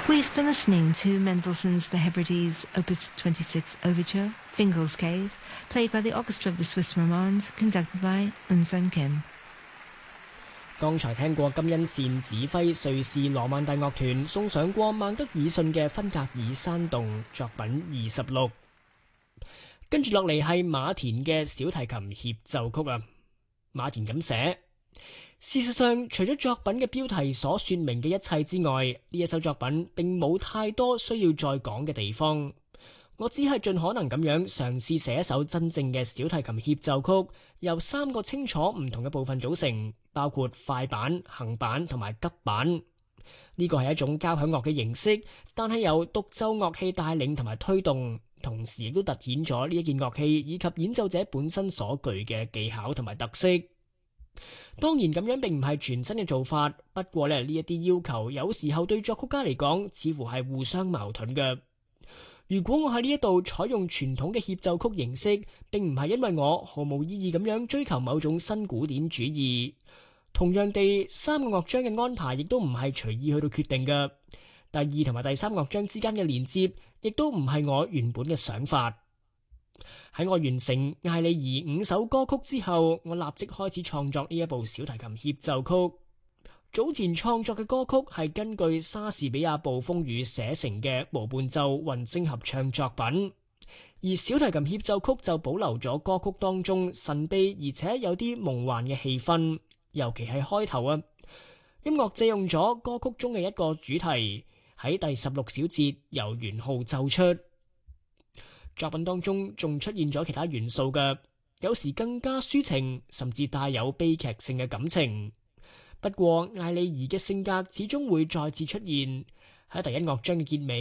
We've been listening to Mendelssohn's The Hebrides Opus 26 Overture, Fingal's Cave, played by the Orchestra of the Swiss Romande, conducted by Eunsun Kim. 剛才聽過金恩善指揮瑞士羅曼蒂樂團送上過孟德爾遜嘅芬格爾山洞作品26，跟住落嚟係馬田嘅小提琴協奏曲啊。馬田咁寫：事實上，除咗作品嘅標題所說明嘅一切之外，呢一首作品並冇太多需要再講嘅地方。我只係盡可能咁樣嘗試寫一首真正嘅小提琴協奏曲，由3個清楚唔同嘅部分組成，包括快板、行板同埋急板。呢個係一種交響樂嘅形式，但係由獨奏樂器帶領同埋推動，同時亦都凸顯咗呢一件樂器以及演奏者本身所具嘅技巧同埋特色。當然咁樣並唔係全新嘅做法，不過呢一啲要求有時候對作曲家嚟講似乎係互相矛盾嘅。如果我喺呢一度採用傳統嘅協奏曲形式，並唔係因為我毫無意義咁樣追求某種新古典主義。同樣地，3個樂章嘅安排亦都唔係隨意去到決定嘅。第2同埋第3樂章之間嘅連接，亦都唔係我原本嘅想法。喺我完成艾利兒5首歌曲之後，我立即開始創作呢一部小提琴協奏曲。早前創作嘅歌曲係根據莎士比亞暴風雨寫成嘅無伴奏混聲合唱作品，而小提琴協奏曲就保留咗歌曲當中神秘而且有啲夢幻嘅氣氛，尤其係開頭啊。音樂借用咗歌曲中嘅一個主題，喺第16小節由圓號奏出。作品當中仲出現咗其他元素嘅，有時更加抒情，甚至帶有悲劇性嘅感情。不過艾利兒嘅性格始終會再次出現喺第1樂章嘅結尾。